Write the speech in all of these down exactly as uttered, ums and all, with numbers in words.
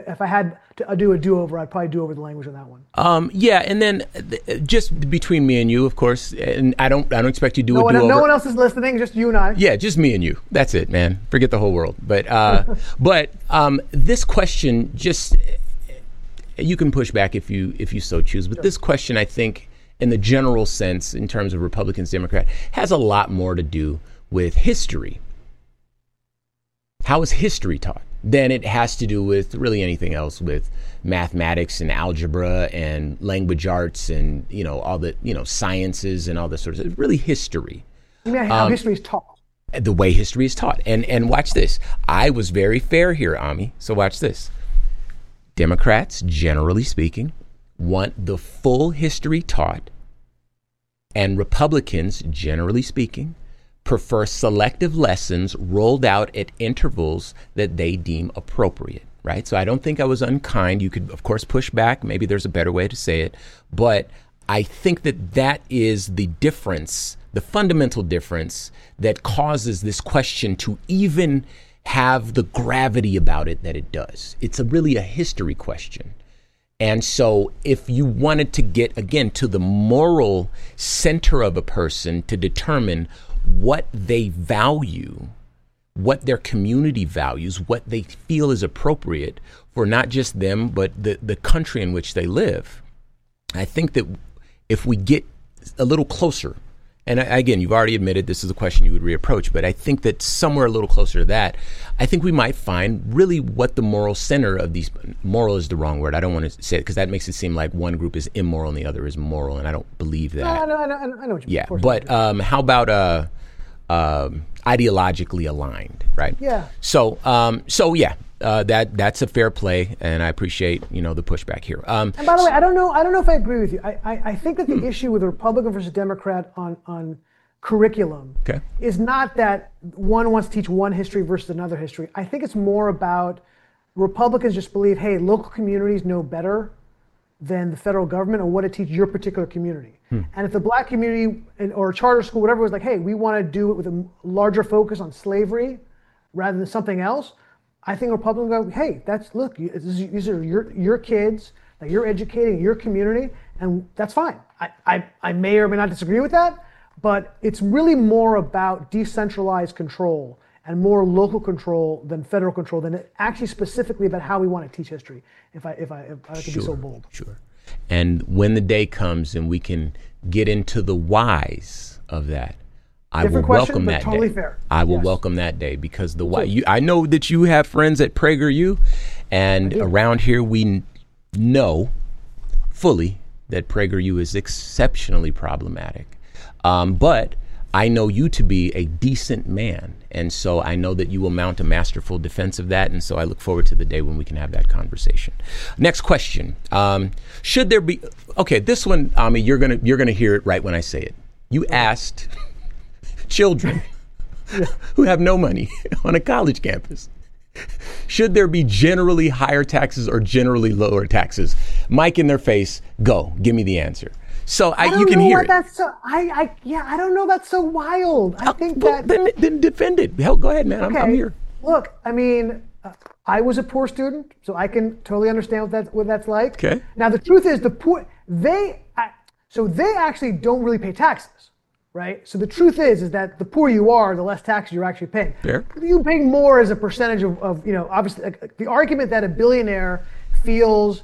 if I had to do a do-over, I'd probably do over the language on that one. Um, yeah, and then th- just between me and you, of course, and I don't I don't expect you to do no a one, do-over. No one else is listening, just you and I. Yeah, just me and you. That's it, man. Forget the whole world. But uh, but um, this question just, you can push back if you if you so choose. But sure. This question, I think, in the general sense, in terms of Republicans, Democrats, has a lot more to do with history. How is history taught? Then it has to do with really anything else, with mathematics and algebra and language arts and, you know, all the, you know, sciences and all this sort of stuff. Really history. Yeah, how um, history is taught. The way history is taught. And and watch this. I was very fair here, Ami. So watch this. Democrats, generally speaking, want the full history taught. And Republicans, generally speaking, prefer selective lessons rolled out at intervals that they deem appropriate, right? So I don't think I was unkind. You could, of course, push back. Maybe there's a better way to say it. But I think that that is the difference, the fundamental difference that causes this question to even have the gravity about it that it does. It's a really a history question. And so if you wanted to get, again, to the moral center of a person to determine what they value, what their community values, what they feel is appropriate for not just them, but the, the country in which they live. I think that if we get a little closer, and again, you've already admitted this is a question you would reapproach, but I think that somewhere a little closer to that, I think we might find really what the moral center of these, moral is the wrong word, I don't want to say it because that makes it seem like one group is immoral and the other is moral, and I don't believe that. No, I know, I know, I know what you mean. Yeah, but um, how about uh, um, ideologically aligned, right? Yeah. So, um, so yeah, uh, that that's a fair play, and I appreciate, you know, the pushback here. Um, and by the way, I don't know, I don't know if I agree with you. I, I, I think that the hmm. issue with the Republican versus Democrat on on curriculum okay. is not that one wants to teach one history versus another history. I think it's more about Republicans just believe, hey, local communities know better than the federal government on what to teach your particular community. Hmm. And if the black community or charter school, whatever, was like, hey, we want to do it with a larger focus on slavery rather than something else, I think Republicans go, hey, that's, look, these are your your kids that you're educating, your community, and that's fine. I, I, I may or may not disagree with that, but it's really more about decentralized control and more local control than federal control, than it actually specifically about how we want to teach history, if I if I, if I could sure, be so bold. Sure. And when the day comes and we can get into the whys of that, I Different will question, welcome but that totally day. Fair. I will Yes. welcome that day because the why. You, I know that you have friends at PragerU, and around here we n- know fully that PragerU is exceptionally problematic. Um, but I know you to be a decent man, and so I know that you will mount a masterful defense of that, and so I look forward to the day when we can have that conversation. Next question: um, should there be? Okay, this one, Ami, you're gonna you're gonna hear it right when I say it. You asked children yeah. who have no money on a college campus, should there be generally higher taxes or generally lower taxes? Mike in their face, go, give me the answer. So I, I you can hear it. That's so, I, I, yeah, I don't know. That's so wild. I uh, think well, that. Then, then defend it. Hell, go ahead, man. Okay. I'm, I'm here. Look, I mean, uh, I was a poor student, so I can totally understand what that what that's like. Okay. Now the truth is, the poor they I, so they actually don't really pay taxes, right? So the truth is, is that the poorer you are, the less taxes you're actually paying. Fair. You pay more as a percentage of, of you know, obviously, like, the argument that a billionaire feels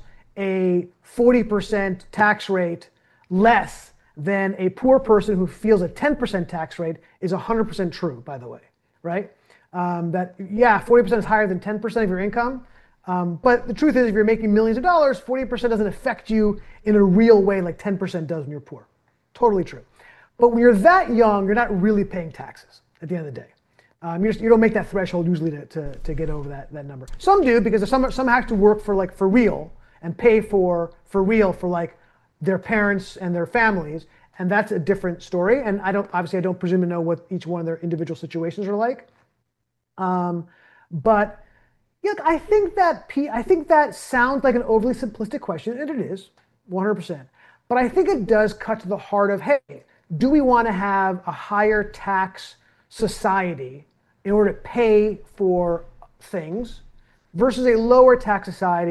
a forty percent tax rate less than a poor person who feels a ten percent tax rate is one hundred percent true, by the way, right? Um, that, yeah, forty percent is higher than ten percent of your income. Um, but the truth is, if you're making millions of dollars, forty percent doesn't affect you in a real way like ten percent does when you're poor. Totally true. But when you're that young, you're not really paying taxes at the end of the day. Um, you, just, you don't make that threshold usually to, to, to get over that, that number. Some do, because some, some have to work for like for real and pay for for real for like their parents and their families, and that's a different story. And I don't, obviously, I don't presume to know what each one of their individual situations are like. Um, but look, I think that P, I think that sounds like an overly simplistic question, and it is, one hundred percent. But I think it does cut to the heart of, hey, do we want to have a higher tax society in order to pay for things versus a lower tax society